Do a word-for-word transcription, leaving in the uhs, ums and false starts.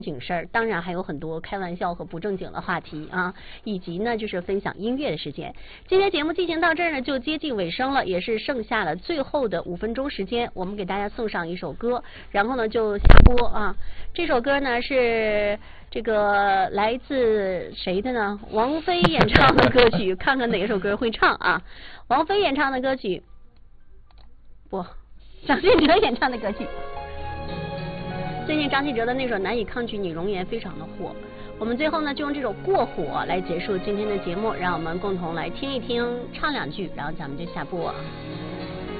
正经事儿，当然还有很多开玩笑和不正经的话题啊，以及呢就是分享音乐的时间。今天节目进行到这儿呢，就接近尾声了，也是剩下了最后的五分钟时间，我们给大家送上一首歌，然后呢就下播啊。这首歌呢是这个来自谁的呢？王菲演唱的歌曲，看看哪首歌会唱啊？王菲演唱的歌曲，不，张信哲演唱的歌曲。最近张信哲的那首《难以抗拒你容颜》非常的火，我们最后呢就用这首《过火》来结束今天的节目，让我们共同来听一听，唱两句，然后咱们就下播。